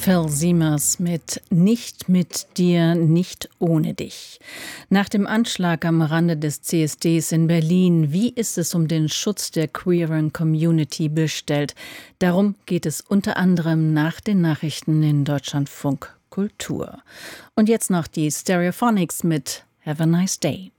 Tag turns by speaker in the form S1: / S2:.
S1: Phil Siemers mit »Nicht mit dir, nicht ohne dich«. Nach dem Anschlag am Rande des CSDs in Berlin, wie ist es um den Schutz der queeren Community bestellt? Darum geht es unter anderem nach den Nachrichten in Deutschlandfunk Kultur. Und jetzt noch die Stereophonics mit »Have a Nice Day«.